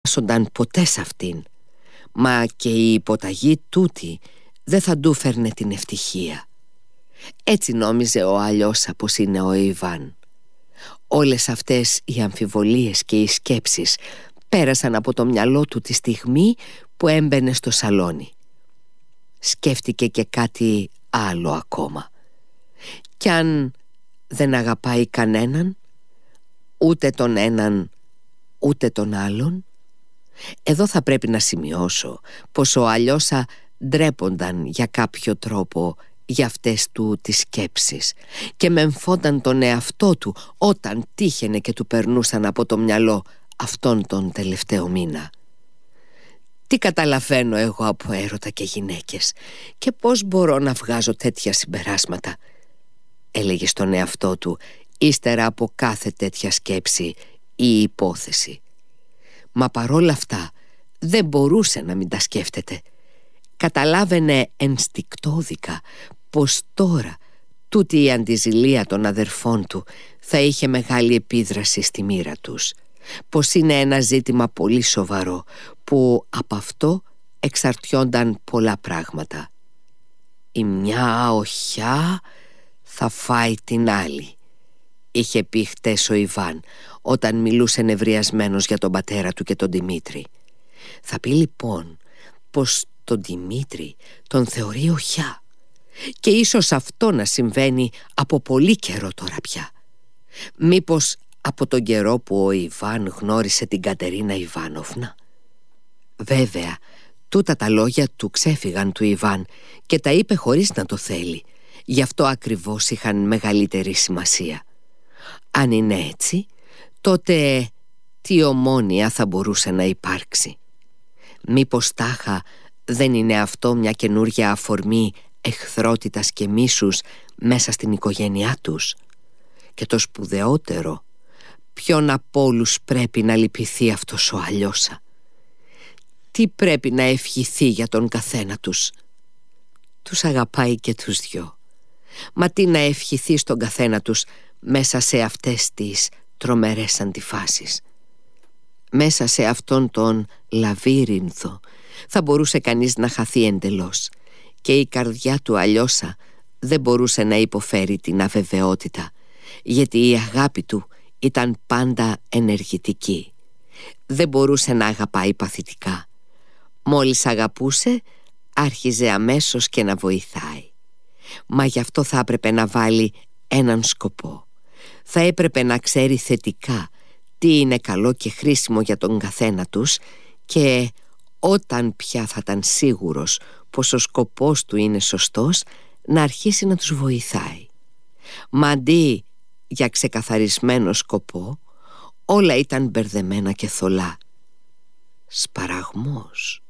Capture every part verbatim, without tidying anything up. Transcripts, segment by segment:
φάσονταν ποτέ σ' αυτήν, μα και η υποταγή τούτη δεν θα ντου φέρνε την ευτυχία. Έτσι νόμιζε ο Αλιώσα πως είναι ο Ιβάν. Όλες αυτές οι αμφιβολίες και οι σκέψεις πέρασαν από το μυαλό του τη στιγμή που έμπαινε στο σαλόνι. Σκέφτηκε και κάτι άλλο ακόμα. Κι αν δεν αγαπάει κανέναν, ούτε τον έναν ούτε τον άλλον. Εδώ θα πρέπει να σημειώσω πως ο Αλιώσα ντρέπονταν για κάποιο τρόπο για αυτές του τις σκέψεις και μεμφόνταν τον εαυτό του όταν τύχαινε και του περνούσαν από το μυαλό αυτόν τον τελευταίο μήνα. Τι καταλαβαίνω εγώ από έρωτα και γυναίκες και πώς μπορώ να βγάζω τέτοια συμπεράσματα, έλεγε στον εαυτό του ύστερα από κάθε τέτοια σκέψη ή υπόθεση. Μα παρόλα αυτά δεν μπορούσε να μην τα σκέφτεται. Καταλάβαινε ενστικτόδικα πως τώρα τούτη η αντιζηλία των αδερφών του θα είχε μεγάλη επίδραση στη μοίρα τους, πως είναι ένα ζήτημα πολύ σοβαρό που από αυτό εξαρτιόνταν πολλά πράγματα. Η μια οχιά θα φάει την άλλη, είχε πει χτες ο Ιβάν όταν μιλούσε νευριασμένος για τον πατέρα του και τον Δημήτρη. Θα πει λοιπόν πως τον Δημήτρη τον θεωρεί οχιά και ίσως αυτό να συμβαίνει από πολύ καιρό τώρα πια. Μήπως από τον καιρό που ο Ιβάν γνώρισε την Κατερίνα Ιβάνοφνα? Βέβαια, τούτα τα λόγια του ξέφυγαν του Ιβάν και τα είπε χωρίς να το θέλει. Γι' αυτό ακριβώς είχαν μεγαλύτερη σημασία. Αν είναι έτσι, τότε τι ομόνοια θα μπορούσε να υπάρξει? Μήπως τάχα δεν είναι αυτό μια καινούργια αφορμή εχθρότητας και μίσους μέσα στην οικογένειά τους? Και το σπουδαιότερο, ποιον από όλους πρέπει να λυπηθεί αυτός ο Αλιώσα? Τι πρέπει να ευχηθεί για τον καθένα τους? Τους αγαπάει και τους δυο. Μα τι να ευχηθεί στον καθένα τους μέσα σε αυτές τις τρομερές αντιφάσεις? Μέσα σε αυτόν τον λαβύρινθο θα μπορούσε κανείς να χαθεί εντελώς και η καρδιά του Αλιώσα δεν μπορούσε να υποφέρει την αβεβαιότητα, γιατί η αγάπη του ήταν πάντα ενεργητική. Δεν μπορούσε να αγαπάει παθητικά. Μόλις αγαπούσε, άρχιζε αμέσως και να βοηθάει. Μα γι' αυτό θα έπρεπε να βάλει έναν σκοπό. Θα έπρεπε να ξέρει θετικά τι είναι καλό και χρήσιμο για τον καθένα τους και όταν πια θα ήταν σίγουρος πως ο σκοπός του είναι σωστός, να αρχίσει να τους βοηθάει. Μα αντί για ξεκαθαρισμένο σκοπό, όλα ήταν μπερδεμένα και θολά. Σπαραγμός,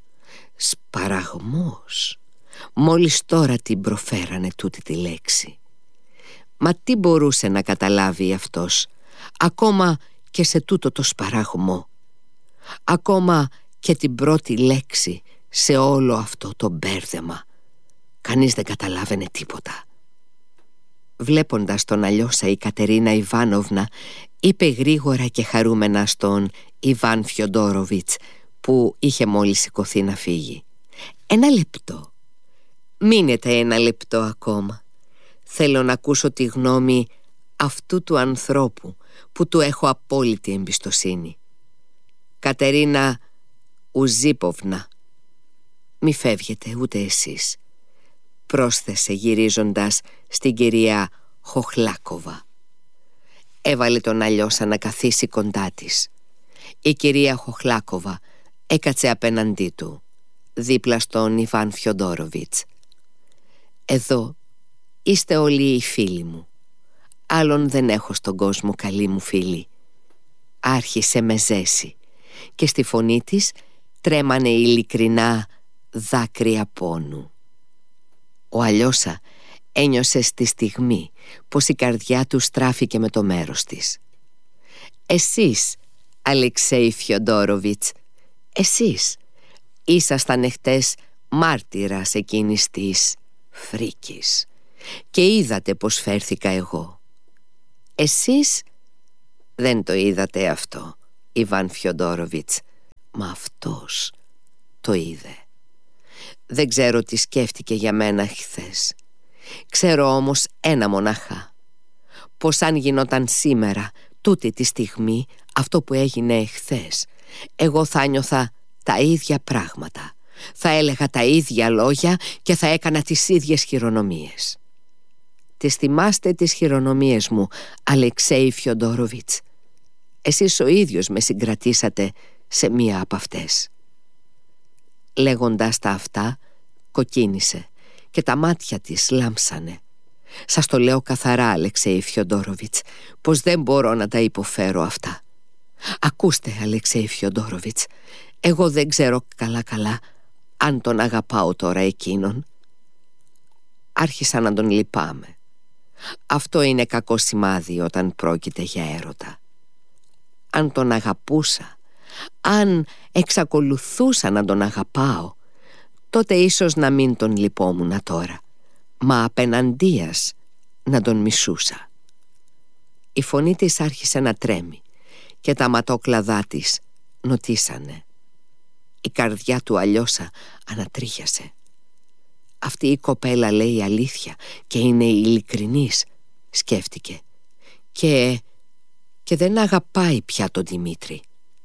σπαραγμός. Μόλις τώρα την προφέρανε τούτη τη λέξη. Μα τι μπορούσε να καταλάβει αυτός, ακόμα και σε τούτο το σπαραγμό, ακόμα και την πρώτη λέξη σε όλο αυτό το μπέρδεμα? Κανείς δεν καταλάβαινε τίποτα. Βλέποντας τον Αλιώσα, η Κατερίνα Ιβάνοβνα είπε γρήγορα και χαρούμενα στον Ιβάν Φιοντόροβιτς, που είχε μόλις σηκωθεί να φύγει: «Ένα λεπτό, μείνετε ένα λεπτό ακόμα. Θέλω να ακούσω τη γνώμη αυτού του ανθρώπου που του έχω απόλυτη εμπιστοσύνη. Κατερίνα Ουζίποβνα, μη φεύγετε ούτε εσείς», πρόσθεσε γυρίζοντας στην κυρία Χοχλάκοβα. Έβαλε τον Αλιώσα να καθίσει κοντά της. Η κυρία Χοχλάκοβα έκατσε απέναντί του, δίπλα στον Ιβάν Φιοντόροβιτς. «Εδώ είστε όλοι οι φίλοι μου. Άλλον δεν έχω στον κόσμο, καλή μου φίλη», άρχισε με ζέση και στη φωνή της τρέμανε ειλικρινά δάκρυα πόνου. Ο Αλιώσα ένιωσε στη στιγμή πως η καρδιά του στράφηκε με το μέρος της. «Εσείς, Αλεξέη Φιοντόροβιτς, εσείς ήσασταν εχτες μάρτυρας εκείνης της φρίκης και είδατε πως φέρθηκα εγώ. Εσείς δεν το είδατε αυτό, Ιβάν Φιοντόροβιτς», Μα αυτός το είδε. Δεν ξέρω τι σκέφτηκε για μένα χθες. Ξέρω όμως ένα μονάχα: πως αν γινόταν σήμερα, τούτη τη στιγμή, αυτό που έγινε εχθές, εγώ θα νιώθα τα ίδια πράγματα, θα έλεγα τα ίδια λόγια και θα έκανα τις ίδιες χειρονομίες. Τις θυμάστε τις χειρονομίες μου, Αλεξέη Φιοντόροβιτς? Εσείς ο ίδιος με συγκρατήσατε σε μία από αυτές. Λέγοντας τα αυτά, κοκκίνησε και τα μάτια της λάμψανε. Σας το λέω καθαρά, Αλεξέη Φιοντόροβιτς, πως δεν μπορώ να τα υποφέρω αυτά. Ακούστε, Αλεξέη Φιοντόροβιτς, εγώ δεν ξέρω καλά-καλά αν τον αγαπάω τώρα εκείνον. Άρχισα να τον λυπάμαι. Αυτό είναι κακό σημάδι όταν πρόκειται για έρωτα. Αν τον αγαπούσα, αν εξακολουθούσα να τον αγαπάω, τότε ίσως να μην τον λυπόμουνα τώρα, μα απέναντίας να τον μισούσα. Η φωνή της άρχισε να τρέμει και τα ματόκλαδά της νοτίσανε. Η καρδιά του Αλιώσα ανατρίχιασε. Αυτή η κοπέλα λέει αλήθεια και είναι ειλικρινής, σκέφτηκε. Και... και δεν αγαπάει πια τον Δημήτρη.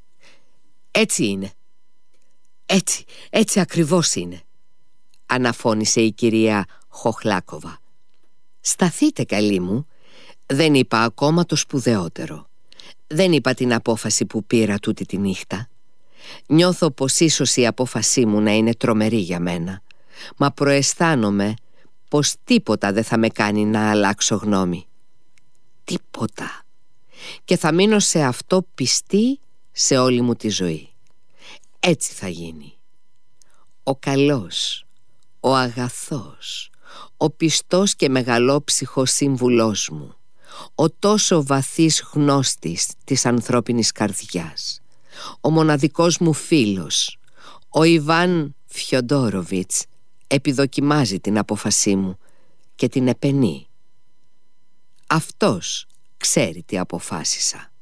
Έτσι είναι. Έτσι, έτσι ακριβώς είναι, αναφώνησε η κυρία Χοχλάκοβα. Σταθείτε, καλή μου. Δεν είπα ακόμα το σπουδαιότερο. Δεν είπα την απόφαση που πήρα τούτη τη νύχτα. Νιώθω πως ίσως η απόφασή μου να είναι τρομερή για μένα, μα προαισθάνομαι πως τίποτα δεν θα με κάνει να αλλάξω γνώμη. Τίποτα. Και θα μείνω σε αυτό πιστή σε όλη μου τη ζωή. Έτσι θα γίνει. Ο καλός, ο αγαθός, ο πιστός και μεγαλόψυχος σύμβουλός μου, ο τόσο βαθύς γνώστης της ανθρώπινης καρδιάς, ο μοναδικός μου φίλος, ο Ιβάν Φιοντόροβιτς, επιδοκιμάζει την απόφασή μου και την επενεί. Αυτός ξέρει τι αποφάσισα.